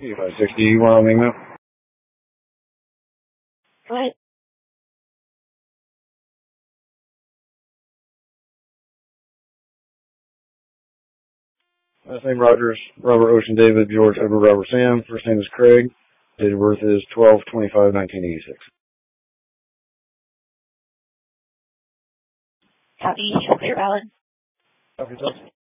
560, Wyoming now. Go ahead. Last name Rogers, Robert Ocean David, George Edward Robert Sam. First name is Craig. Date of birth is 12/25/1986. Copy. Clear valid. Copy,